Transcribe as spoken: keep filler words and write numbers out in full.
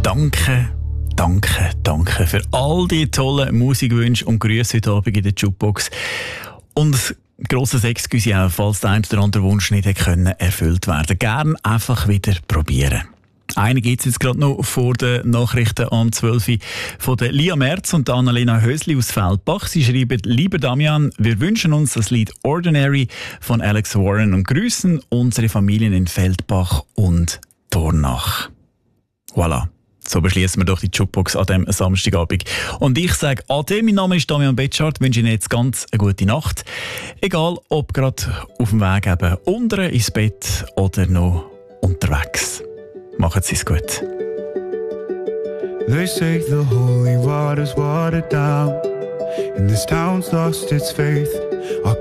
danke, danke, danke für all die tollen Musikwünsche und Grüße heute Abend in der Jukebox. Und ein grosses Excuse auch, falls der ein oder andere Wunsch nicht hätte können erfüllt werden. Gerne einfach wieder probieren. Eine gibt es jetzt gerade noch vor den Nachrichten am zwölf Uhr von der Lia Merz und Annalena Hösli aus Feldbach. Sie schreiben: Lieber Damian, wir wünschen uns das Lied Ordinary von Alex Warren und grüßen unsere Familien in Feldbach und Dornach. Voilà. So beschließen wir doch die Jukebox an diesem Samstagabend. Und ich sage Ade, mein Name ist Damian Betschart, wünsche Ihnen jetzt ganz eine gute Nacht. Egal, ob gerade auf dem Weg eben unten ins Bett oder noch unterwegs. Machen Sie es gut. They say the holy water's watered down, and this town's lost its faith.